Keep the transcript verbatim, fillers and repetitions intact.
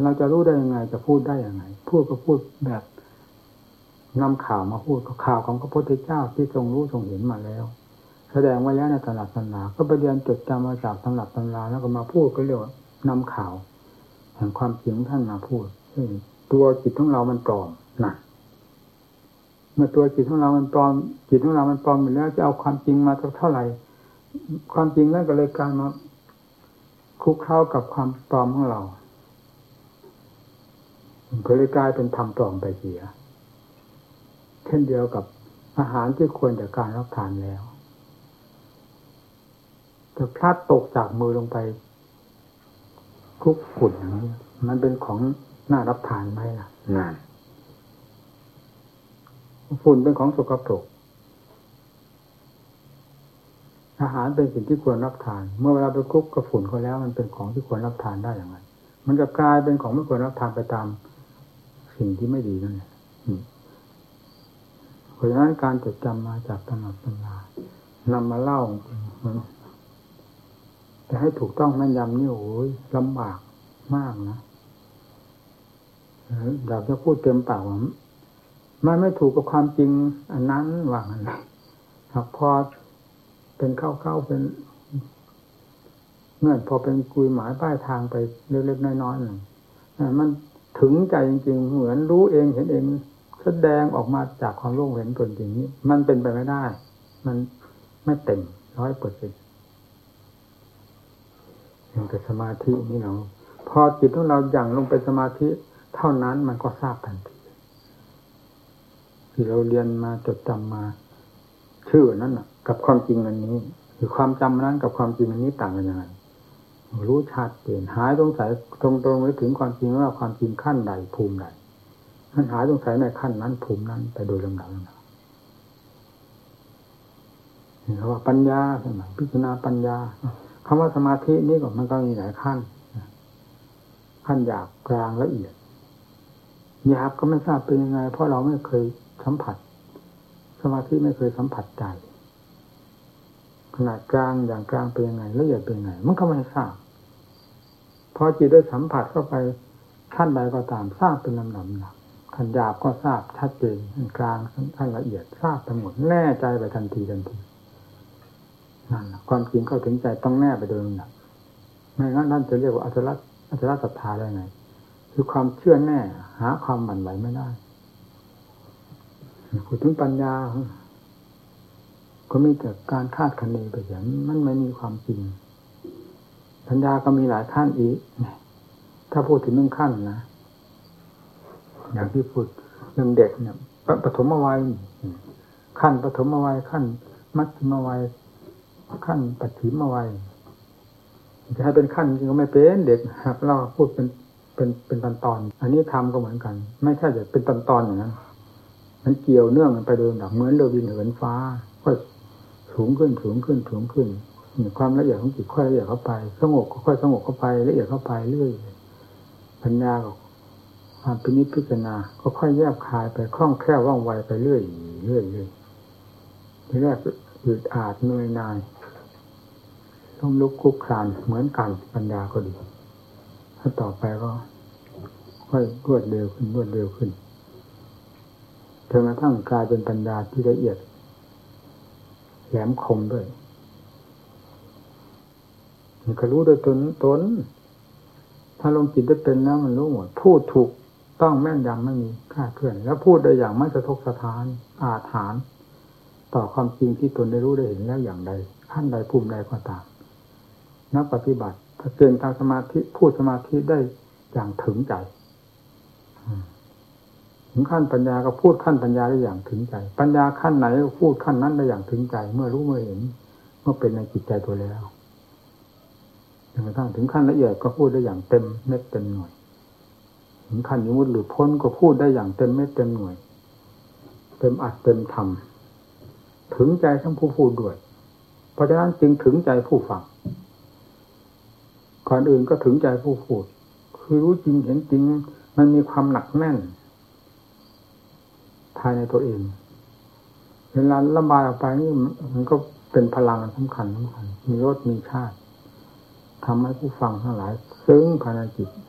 เราจะรู้ได้ยังไงจะพูดได้ยังไงพูดก็พูดแบบนำข่าวมาพูดข่าวของพระพุทธเจ้าที่ทรงรู้ทรงเห็นมาแล้วแสดงไว้แล้วในตำรับตำราก็ไปเรียนจดจำมาจากตำรับตำราแล้วก็มาพูดก็เรียกว่านำข่าวแห่งความจริงท่านมาพูดตัวจิตของเรามันปลอมนะเมื่อตัวจิตของเรามันปลอมจิตของเรามันปลอมอยู่แล้วจะเอาความจริงมาเท่าไหร่ความจริงนั่นก็เลยกลายมาคุกเข้ากับความปลอมของเราก็เลยกลายเป็นธรรมปลอมไปเสียเช่นเดียวกับอาหารที่ควรจากการรับทานแล้วจะพลาดตกจากมือลงไปคุกฝุ่นอย่างนี้มันเป็นของน่ารับทานไหมล่ะนั่นฝุ่นเป็นของสกปรกอาหารเป็นสิ่งที่ควรรับทานเมื่อเวลาไปคลุกกับฝุ่นเขาแล้วมันเป็นของที่ควรรับทานได้อย่างไรมันจะกลายเป็นของไม่ควรรับทานไปตามสิ่งที่ไม่ดีนั่นแหละเพราะฉะนั้นการจดจำมาจากตำรับตำรานำมาเล่าจะให้ถูกต้องแม่นยำนี่โอ้ยลำบากมากนะอยากจะพูดเต็มปากว่ามันไม่ถูกกับความจริงอันนั้นว่างั้นเลยหากพอเป็นเข้าๆเป็นเงื่อนพอเป็นกุยหมายป้ายทางไปเล็กๆน้อยๆหนึ่งมันถึงใจจริงๆเหมือนรู้เองเห็นเองแสดงออกมาจากความรู้เห็นตนจริงนี้มันเป็นไปไม่ได้มันไม่เต็มร้อยเปอร์เซ็นต์อย่างกับสมาธินี่เราพอจิตของเราหยั่งลงไปสมาธิเท่านั้นมันก็ทราบทันทีที่เราเรียนมาจดจำมาชื่อนั้นน่ะกับความจริงอันนี้คือความจำนั้นกับความจริงอันนี้ต่างกันยังไงรู้ชัดเปลี่ยนหายสงสัยตรงๆไว้ถึงความจริงว่าความจริงขั้นใดภูมิใดมันหายสงสัยในขั้นนั้นภูมินั้นไปโดยลำดับนะนี่เรียกว่าปัญญาใช่ไหมพิจารณาปัญญาคำว่าสมาธินี่ก็มันก็มีหลายขั้นขั้นหยาบกลางละเอียดหยาบก็ไม่ทราบเป็นยังไงเพราะเราไม่เคยสัมผัสสมาธิไม่เคยสัมผัสใจขนาดกลางอย่างกลางเป็นยังไงละเอียดเป็นยังไงมันก็ไม่ทราบพอจิตได้สัมผัสเข้าไปขั้นใดก็ตามทราบเป็นลำดับหนักขั้นหยาบก็ทราบชัดเจนขั้นกลางขั้นละเอียดทราบไปหมดแน่ใจไปทันทีทันทีนั่นแหละความจริงเข้าถึงใจต้องแน่ไปโดยลำดับไม่งั้นท่านจะเรียกว่าอัจฉริยะอัจฉริยะศรัทธาได้ไงคือความเชื่อแน่หาความหวั่นไหวไม่ได้พูดถึงปัญญาก็มีแต่การคาดคะเนไปอย่างมันไม่มีความจริงปัญญาก็มีหลายขั้นอีกถ้าพูดถึงเรื่องขั้นนะอย่างที่พูดเรื่องเด็กเนี่ยปฐมวัยขั้นปฐมวัยขั้นมัธยมวัยขั้นปัจฉิมวัยจะให้เป็นขั้นจริงก็ไม่เป็นเด็กหากเราพูดเป็นเป็นเป็นตอนตอนอันนี้ทำก็เหมือนกันไม่ใช่จะเป็นตอนตอนอย่างนั้นมันเกี่ยวเนื่องกันไปโดยลำดับเหมือนเรือบินเหินฟ้าก็สูงขึ้นสูงขึ้นสูงขึ้นความละเอียดของจิตค่อยละเอียดเข้าไปสงบก็ค่อยสงบเข้าไปละเอียดเข้าไปเรื่อยปัญญาก็ความพินิจพิจารณาก็ค่อยแยบคายไปคล่องแคล่วว่องไวไปเรื่อยเรื่อยเรื่อยทีแรกอืดอาดเหนื่อยหน่ายต้องลุกคุกคลานเหมือนกันปัญญาก็ดีถ้าต่อไปก็ค่อยรวดเร็วขึ้นรวดเร็วขึ้นจนกระทั่งกลายเป็นปัญญาที่ละเอียดแหลมคมด้วยมันก็รู้โดยตนตนถ้าลงจิตได้เป็นแล้วมันรู้หมดพูดถูกต้องแม่นยำไม่มีคลาดเคลื่อนแล้วพูดได้อย่างไม่สะทกสะท้านอาถรรพ์ต่อความจริงที่ตนได้รู้ได้เห็นแล้วอย่างใดขั้นใดภูมิใดก็ตามนักปฏิบัติถ้าเก่งทางสมาธิพูดสมาธิได้อย่างถึงใจถึงขั้นปัญญาก็พูดขั้นปัญญาได้อย่างถึงใจปัญญาขั้นไหนก็พูดขั้นนั้นได้อย่างถึงใจเมื่อรู้เมื่อเห็นเมื่อเป็นในจิตใจตัวแล้วจนกระทั่งถึงขั้นละเอียดก็พูดได้อย่างเต็มเม็ดเต็มหน่วยถึงขั้นนิมุตติหลุดพ้นก็พูดได้อย่างเต็มเม็ดเต็มหน่วยเต็มอัดเต็มธรรมถึงใจทั้งผู้พูดด้วยเพราะฉะนั้นจึงถึงใจผู้ฟังก่อนอื่นก็ถึงใจผู้พูดคือรู้จริงเห็นจริงมันมีความหนักแน่นภายในตัวเองเวลาระบายออกไปนี่มันก็เป็นพลังสำคัญสำคัญมีรสมีชาติทำให้ผู้ฟังทั้งหลายซึ้งภายในจิต